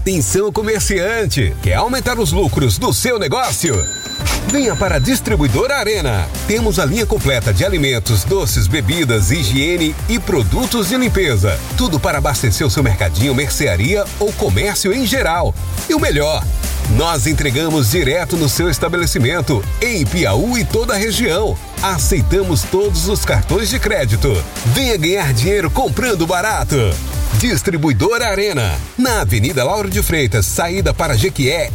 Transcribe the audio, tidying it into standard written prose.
Atenção, comerciante! Quer aumentar os lucros do seu negócio? Venha para a Distribuidora Arena. Temos a linha completa de alimentos, doces, bebidas, higiene e produtos de limpeza. Tudo para abastecer o seu mercadinho, mercearia ou comércio em geral. E o melhor, nós entregamos direto no seu estabelecimento, em Piauí e toda a região. Aceitamos todos os cartões de crédito. Venha ganhar dinheiro comprando barato. Distribuidora Arena, na Avenida Lauro de Freitas, saída para Jequié,